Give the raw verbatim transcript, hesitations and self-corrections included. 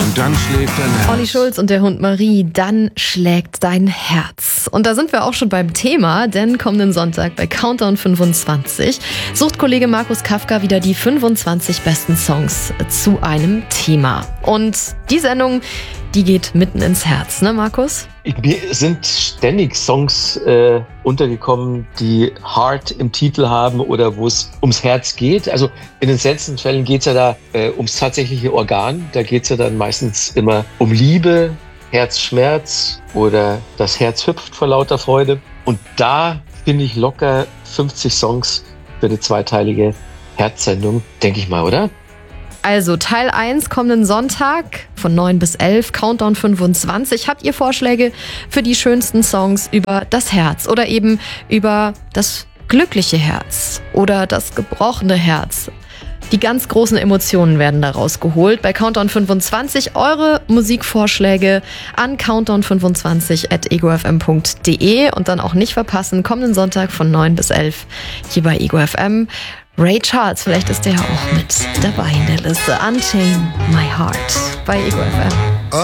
Und dann schlägt dein Herz. Olli Schulz und der Hund Marie, dann schlägt dein Herz. Und da sind wir auch schon beim Thema, denn kommenden Sonntag bei Countdown fünfundzwanzig sucht Kollege Markus Kafka wieder die fünfundzwanzig besten Songs zu einem Thema. Und die Sendung, die geht mitten ins Herz, ne Markus? Mir sind ständig Songs äh, untergekommen, die Heart im Titel haben oder wo es ums Herz geht. Also in den seltensten Fällen geht es ja da äh, ums tatsächliche Organ. Da geht es ja dann meistens immer um Liebe, Herzschmerz oder das Herz hüpft vor lauter Freude. Und da finde ich locker fünfzig Songs für eine zweiteilige Herzsendung, denke ich mal, oder? Also Teil eins kommenden Sonntag von neun bis elf, Countdown fünfundzwanzig. Habt ihr Vorschläge für die schönsten Songs über das Herz oder eben über das glückliche Herz oder das gebrochene Herz? Die ganz großen Emotionen werden da rausgeholt. Bei Countdown fünfundzwanzig eure Musikvorschläge an countdown fünfundzwanzig at ego f m punkt d e und dann auch nicht verpassen, kommenden Sonntag von neun bis elf hier bei Ego F M. Ray Charles, vielleicht ist der ja auch mit dabei in der Liste. Unchain My Heart bei Ego F M.